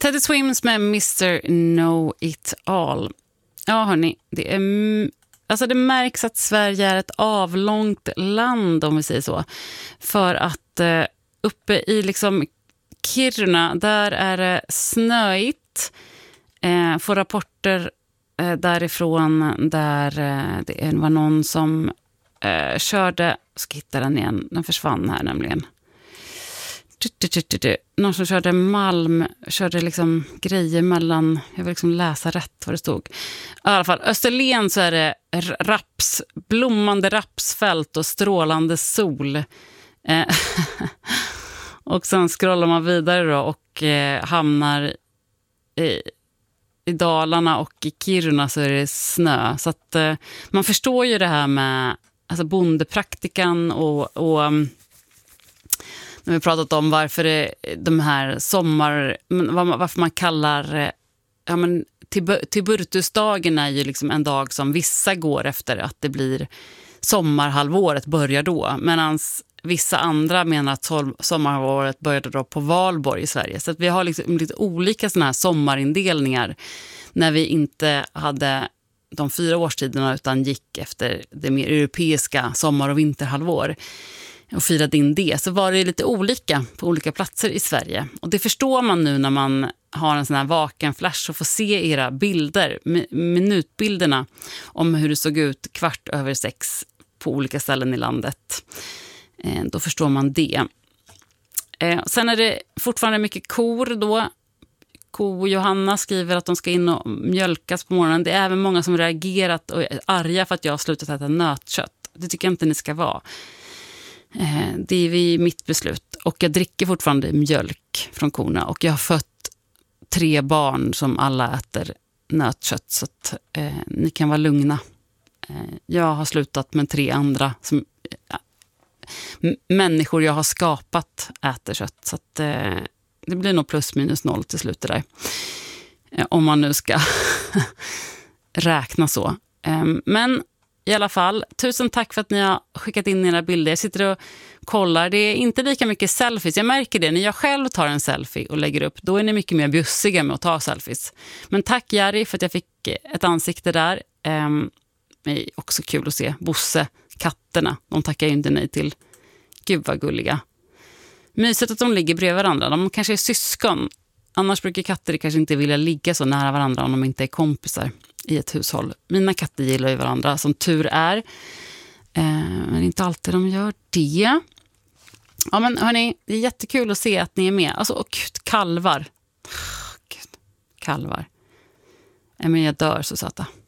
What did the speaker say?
Teddy Swims med Mr. Know It All. Ja hörni, det är... Alltså det märks att Sverige är ett avlångt land, om vi säger så. För att uppe i liksom Kiruna, där är det snöigt. Får rapporter därifrån där det var någon som körde... Ska hitta den igen, den försvann här nämligen. Någon som körde liksom grejer mellan, jag vill liksom läsa rätt vad det stod. I alla fall, Österlen så är det blommande rapsfält och strålande sol. Och sen scrollar man vidare då och hamnar i Dalarna och i Kiruna så är det snö. Så att man förstår ju det här med alltså bondepraktikan och när vi pratat om varför de här varför man kallar Tiburtusdagen är ju liksom en dag som vissa går efter att det blir sommarhalvåret börjar då, medan vissa andra menar att sommarhalvåret började då på Valborg i Sverige. Så att vi har liksom lite olika såna här sommarindelningar när vi inte hade de 4 årstiderna utan gick efter det mer europeiska sommar- och vinterhalvår och firade in det, så var det lite olika på olika platser i Sverige. Och det förstår man nu när man har en sån här vaken flash och får se era bilder, minutbilderna om hur det såg ut 6:15 på olika ställen i landet. Då förstår man det. Sen är det fortfarande mycket kor då. Johanna skriver att de ska in och mjölkas på morgonen. Det är även många som reagerat och är arga för att jag har slutat äta nötkött. Det tycker jag inte ni ska vara. Det är vid mitt beslut. Och jag dricker fortfarande mjölk från korna. Och jag har fött 3 barn som alla äter nötkött. Så att ni kan vara lugna. Jag har slutat med 3 andra som människor jag har skapat äter kött. Så att det blir nog plus minus 0 till slut det där. Om man nu ska räkna så. Men i alla fall, tusen tack för att ni har skickat in era bilder. Jag sitter och kollar. Det är inte lika mycket selfies. Jag märker det. När jag själv tar en selfie och lägger upp, då är ni mycket mer bjussiga med att ta selfies. Men tack Jari för att jag fick ett ansikte där. Det är också kul att se Bosse, katterna. De tackar ju inte nej till. Gud vad gulliga. Mysigt att de ligger bredvid varandra. De kanske är syskon. Annars brukar katter kanske inte vilja ligga så nära varandra om de inte är kompisar i ett hushåll. Mina katter gillar ju varandra, som tur är. Men inte alltid de gör det. Ja men hörni, det är jättekul att se att ni är med. Alltså, gud, kalvar. Kalvar. Men jag dör så söta.